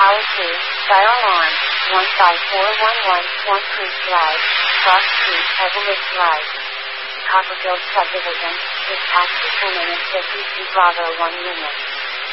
Tower 2, fire alarm, 15411, Swan Creek Drive, Cross Street, Everett Drive. Copperfield Subdivision, dispatch to 10 and 52 Bravo 1 unit.